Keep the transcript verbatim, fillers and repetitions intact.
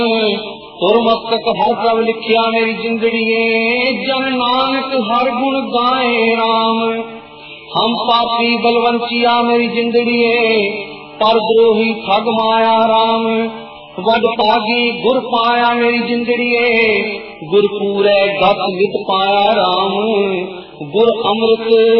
तुर मस्तक हर प्रभ लिखिया मेरी जिंदड़िए, जन नानक हर गुण गाए राम। हम पापी बलवंचिया मेरी जिंदड़िए, पर द्रोही ठग माया राम। वड पागी गुर पाया मेरी जिंदड़िए, गुर पूरे गत नित पाया राम। गुर अमृत